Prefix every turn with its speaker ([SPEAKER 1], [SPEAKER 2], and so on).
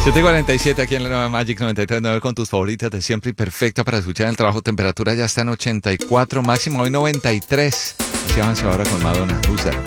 [SPEAKER 1] 7:47 aquí en la nueva Magic 93.9 con tus favoritas de siempre y perfecta para escuchar en el trabajo. Temperatura ya está en 84, máximo hoy 93. Así avanza ahora con Madonna. Who's that?